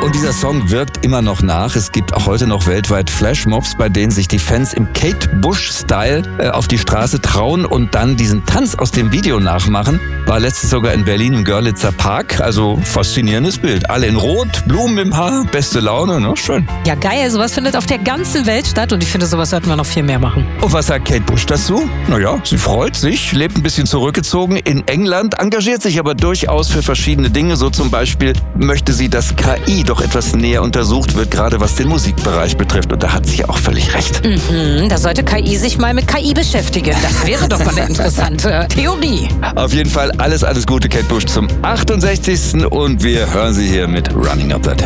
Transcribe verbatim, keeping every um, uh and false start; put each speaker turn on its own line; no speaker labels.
Und dieser Song wirkt immer noch nach. Es gibt auch heute noch weltweit Flashmobs, bei denen sich die Fans im Kate Bush-Style äh, auf die Straße trauen und dann diesen Tanz aus dem Video nachmachen. War letztens sogar in Berlin im Görlitzer Park. Also faszinierendes Bild. Alle in Rot, Blumen im Haar, beste Laune, ne? Schön.
Ja, geil. Sowas findet auf der ganzen Welt statt und ich finde, sowas sollten wir noch viel mehr machen.
Und was sagt Kate Bush dazu? Naja, sie freut sich, lebt ein bisschen zurückgezogen in England, engagiert sich aber durchaus für verschiedene Dinge. So zum Beispiel möchte sie, dass K I doch etwas näher untersucht wird, gerade was den Musikbereich betrifft. Und da hat sie ja auch völlig recht.
Mhm, da sollte K I sich mal mit K I beschäftigen. Das wäre doch mal eine interessante Theorie.
Auf jeden Fall alles, alles Gute, Kate Bush, zum achtundsechzigsten Und wir hören sie hier mit Running Up That Hill.